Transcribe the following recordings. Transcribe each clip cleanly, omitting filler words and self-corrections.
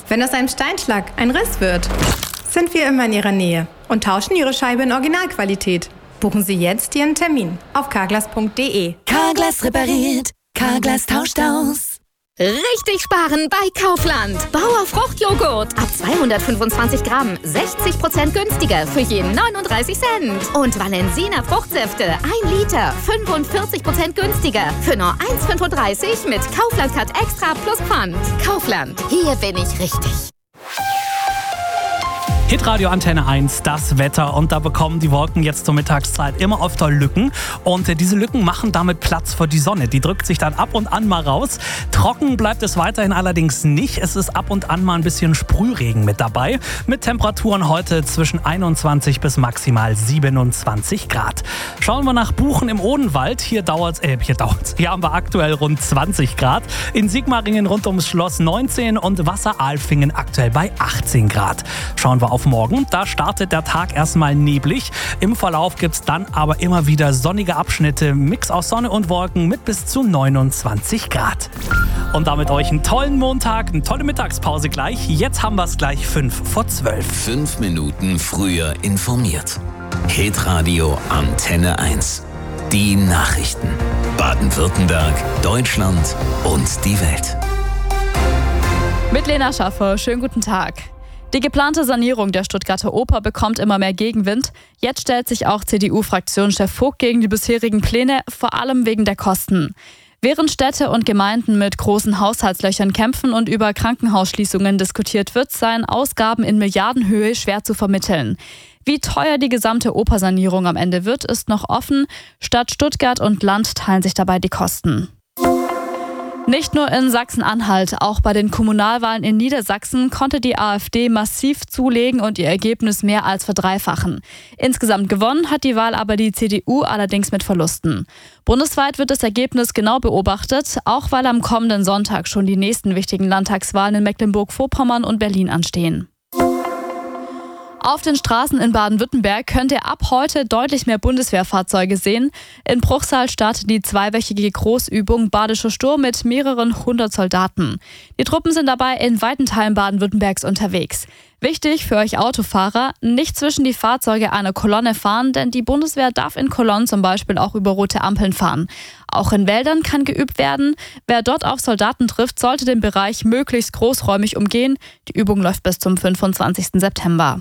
Wenn aus einem Steinschlag ein Riss wird, sind wir immer in Ihrer Nähe und tauschen Ihre Scheibe in Originalqualität. Buchen Sie jetzt Ihren Termin auf carglass.de. Carglass repariert, Carglass tauscht aus. Richtig sparen bei Kaufland. Bauer Fruchtjoghurt ab 225 Gramm, 60% günstiger für jeden 39 Cent. Und Valensina Fruchtsäfte 1 Liter, 45% günstiger für nur 1,35 mit Kaufland Card Extra plus Pfand. Kaufland, hier bin ich richtig. Hitradio Antenne 1, das Wetter, und da bekommen die Wolken jetzt zur Mittagszeit immer öfter Lücken, und diese Lücken machen damit Platz für die Sonne. Die drückt sich dann ab und an mal raus. Trocken bleibt es weiterhin allerdings nicht. Es ist ab und an mal ein bisschen Sprühregen mit dabei, mit Temperaturen heute zwischen 21 bis maximal 27 Grad. Schauen wir nach Buchen im Odenwald. Hier haben wir aktuell rund 20 Grad. In Sigmaringen rund ums Schloss 19 und Wasseralfingen aktuell bei 18 Grad. Schauen wir auf morgen. Da startet der Tag erstmal neblig. Im Verlauf gibt es dann aber immer wieder sonnige Abschnitte. Mix aus Sonne und Wolken mit bis zu 29 Grad. Und damit euch einen tollen Montag, eine tolle Mittagspause gleich. Jetzt haben wir es gleich 5:12. 5 Minuten früher informiert. Hitradio Antenne 1. Die Nachrichten. Baden-Württemberg, Deutschland und die Welt. Mit Lena Schaffer, schönen guten Tag. Die geplante Sanierung der Stuttgarter Oper bekommt immer mehr Gegenwind. Jetzt stellt sich auch CDU-Fraktionschef Vogt gegen die bisherigen Pläne, vor allem wegen der Kosten. Während Städte und Gemeinden mit großen Haushaltslöchern kämpfen und über Krankenhausschließungen diskutiert wird, seien Ausgaben in Milliardenhöhe schwer zu vermitteln. Wie teuer die gesamte Opersanierung am Ende wird, ist noch offen. Stadt Stuttgart und Land teilen sich dabei die Kosten. Nicht nur in Sachsen-Anhalt, auch bei den Kommunalwahlen in Niedersachsen konnte die AfD massiv zulegen und ihr Ergebnis mehr als verdreifachen. Insgesamt gewonnen hat die Wahl aber die CDU, allerdings mit Verlusten. Bundesweit wird das Ergebnis genau beobachtet, auch weil am kommenden Sonntag schon die nächsten wichtigen Landtagswahlen in Mecklenburg-Vorpommern und Berlin anstehen. Auf den Straßen in Baden-Württemberg könnt ihr ab heute deutlich mehr Bundeswehrfahrzeuge sehen. In Bruchsal startet die zweiwöchige Großübung Badischer Sturm mit mehreren 100 Soldaten. Die Truppen sind dabei in weiten Teilen Baden-Württembergs unterwegs. Wichtig für euch Autofahrer, nicht zwischen die Fahrzeuge einer Kolonne fahren, denn die Bundeswehr darf in Kolonnen zum Beispiel auch über rote Ampeln fahren. Auch in Wäldern kann geübt werden. Wer dort auf Soldaten trifft, sollte den Bereich möglichst großräumig umgehen. Die Übung läuft bis zum 25. September.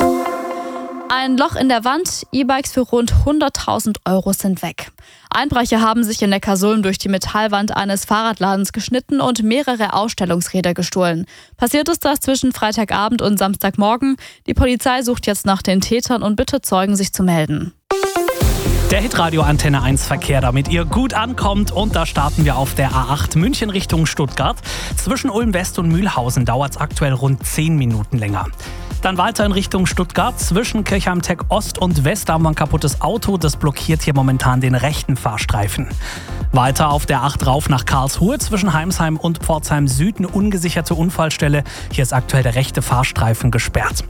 Ein Loch in der Wand, E-Bikes für rund 100.000 € sind weg. Einbrecher haben sich in Neckarsulm durch die Metallwand eines Fahrradladens geschnitten und mehrere Ausstellungsräder gestohlen. Passiert ist das zwischen Freitagabend und Samstagmorgen. Die Polizei sucht jetzt nach den Tätern und bittet Zeugen, sich zu melden. Der Hitradio Antenne 1 Verkehr, damit ihr gut ankommt, und da starten wir auf der A8 München Richtung Stuttgart. Zwischen Ulm West und Mühlhausen dauert es aktuell rund 10 Minuten länger. Dann weiter in Richtung Stuttgart. Zwischen Kirchheim-Tech Ost und West haben wir ein kaputtes Auto. Das blockiert hier momentan den rechten Fahrstreifen. Weiter auf der 8 rauf nach Karlsruhe. Zwischen Heimsheim und Pforzheim Süd eine ungesicherte Unfallstelle. Hier ist aktuell der rechte Fahrstreifen gesperrt.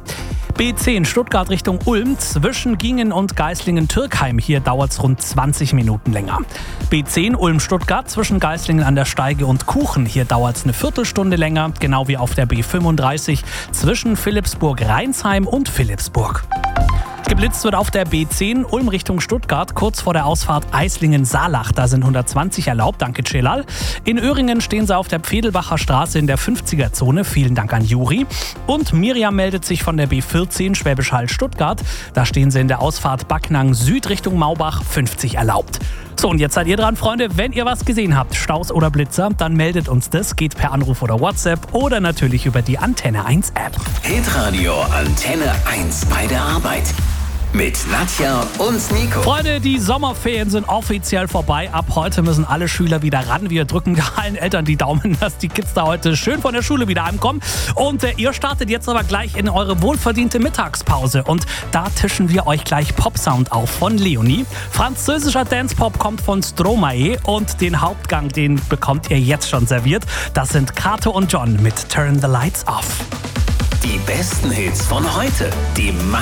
B10 Stuttgart Richtung Ulm. Zwischen Gingen und Geislingen-Türkheim. Hier dauert es rund 20 Minuten länger. B10 Ulm-Stuttgart zwischen Geislingen an der Steige und Kuchen. Hier dauert es eine Viertelstunde länger. Genau wie auf der B35 zwischen Philippsburg-Rheinsheim und Philippsburg. Geblitzt wird auf der B10 Ulm Richtung Stuttgart, kurz vor der Ausfahrt Eislingen-Saalach. Da sind 120 erlaubt, danke Celal. In Öhringen stehen sie auf der Pfedelbacher Straße in der 50er-Zone. Vielen Dank an Juri. Und Miriam meldet sich von der B14 Schwäbisch Hall Stuttgart. Da stehen sie in der Ausfahrt Backnang Süd Richtung Maubach, 50 erlaubt. So, und jetzt seid ihr dran, Freunde. Wenn ihr was gesehen habt, Staus oder Blitzer, dann meldet uns das. Geht per Anruf oder WhatsApp oder natürlich über die Antenne 1 App. Hitradio Antenne 1 bei der Arbeit. Mit Nadja und Nico. Freunde, die Sommerferien sind offiziell vorbei. Ab heute müssen alle Schüler wieder ran. Wir drücken allen Eltern die Daumen, dass die Kids da heute schön von der Schule wieder heimkommen. Und ihr startet jetzt aber gleich in eure wohlverdiente Mittagspause. Und da tischen wir euch gleich Popsound auf von Leonie. Französischer Dancepop kommt von Stromae. Und den Hauptgang, den bekommt ihr jetzt schon serviert. Das sind Kato und John mit Turn the Lights Off. Die besten Hits von heute. Die